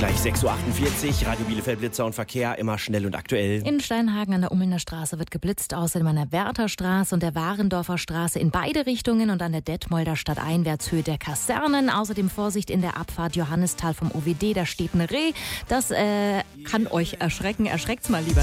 Gleich 6.48 Uhr, Radio Bielefeld Blitzer und Verkehr, immer schnell und aktuell. In Steinhagen an der Ummelner Straße wird geblitzt, außerdem an der Wärterstraße und der Warendorfer Straße in beide Richtungen und an der Detmolder Stadteinwärtshöhe der Kasernen. Außerdem Vorsicht in der Abfahrt Johannisthal vom OWD, da steht ein Reh. Das kann euch erschrecken, erschreckt's mal lieber.